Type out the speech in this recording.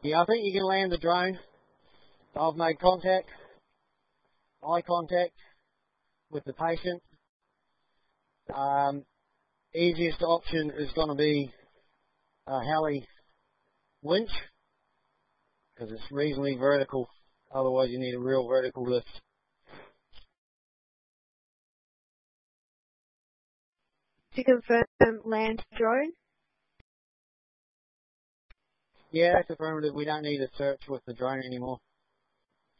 Yeah, I think you can land the drone. I've made eye contact with the patient. Easiest option is going to be a heli winch because it's reasonably vertical. Otherwise, you need a real vertical lift. To confirm, land drone? Yeah, that's affirmative. We don't need a search with the drone anymore.